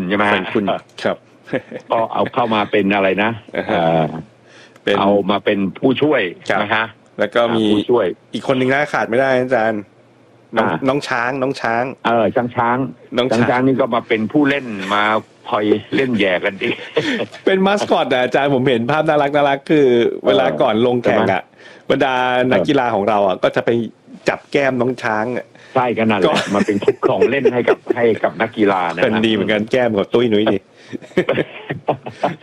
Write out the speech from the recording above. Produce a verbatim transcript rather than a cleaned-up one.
ใช่ไหมแฟนคุณครับก็เอาเข้ามาเป็นอะไรนะเป็นเอามาเป็นผู้ช่วยนะฮะแล้วก็มีผู้ช่วยอีกคนหนึ่งน่าขาดไม่ได้อาจารย์น้องน้องช้างน้องช้างเออช้างช้างน้องช้างนี่ก็มาเป็นผู้เล่นมาคอยเล่นแย่กันดิเป็นมาสคอตอ่ะอาจารย์ผมเห็นภาพน่ารักน่ารักคือเวลาก่อนลงแข่งอ่ะบรรดานักกีฬาของเราอ่ะก็จะไปจับแก้มน้องช้างใช่กันนั่นแหละมาเป็นของเล่นให้กับให้กับนักกีฬานะเป็นดีเหมือนกันแก้มกับตุ้ยนุ้ยดี